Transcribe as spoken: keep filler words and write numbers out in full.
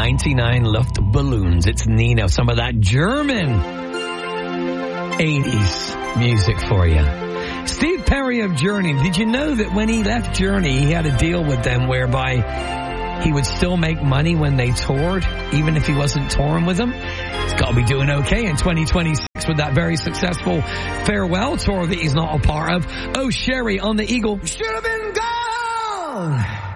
ninety-nine Luftballons. It's Nino, some of that German eighties music for you. Steve Perry of Journey. Did you know that when he left Journey, he had a deal with them whereby he would still make money when they toured, even if he wasn't touring with them? He's got to be doing okay in twenty twenty-six with that very successful farewell tour that he's not a part of. Oh, Sherry on the Eagle. Should have been gone.